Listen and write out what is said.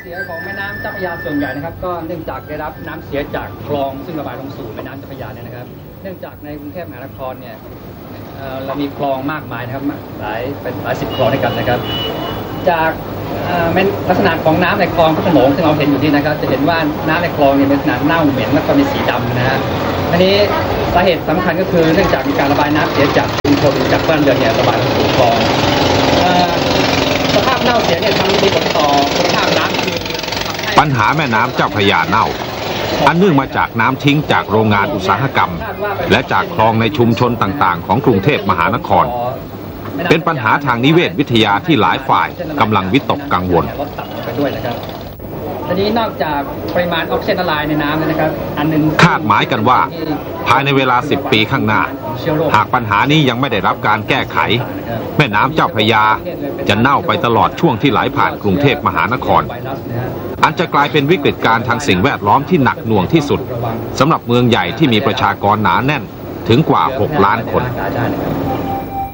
เสียของแม่น้ำเจ้าพระยาส่วนใหญ่นะครับก็เนื่องจากได้รับน้ำเสียจากคลองซึ่งระบายลงสู่แม่น้ำเจ้าพระยาเนี่ยนะครับเนื่องจากในกรุงเทพมหานครเนี่ยเรามีคลองมากมายนะครับหลายสิบคลองด้วยกันนะครับจากลักษณะของน้ำในคลองพระโขนงที่เราเห็นอยู่นี่นะครับจะเห็นว่าน้ำในคลองเนี่ยเป็นลักษณะเน่าเหม็นและก็มีสีดำนะฮะอันนี้สาเหตุสำคัญก็คือเนื่องจากมีการระบายน้ำเสียจากชุมชนจากบ้านเรือนเนี่ยระบายลงสู่คลองสภาพเน่าเสียเนี่ยทำให้มีผลต่อคุณภาพน้ำคือปัญหาแม่น้ำเจ้าพระยาเน่าอันเนื่องมาจากน้ำทิ้งจากโรงงานอุตสาหกรรมและจากคลองในชุมชนต่างๆของกรุงเทพมหานครเป็นปัญหาทางนิเวศวิทยาที่หลายฝ่ายกำลังวิตกกังวลทีนี้นอกจากปริมาณออกซิเจนละลายในน้ำนะครับอันนึงคาดหมายกันว่าภายในเวลา10 ปีข้างหน้าหากปัญหานี้ยังไม่ได้รับการแก้ไขแม่น้ำเจ้าพระยาจะเน่าไปตลอดช่วงที่ไหลผ่านกรุงเทพมหานครอันจะกลายเป็นวิกฤตการณ์ทางสิ่งแวดล้อมที่หนักหน่วงที่สุดสำหรับเมืองใหญ่ที่มีประชากรหนาแน่นถึงกว่า6 ล้านคน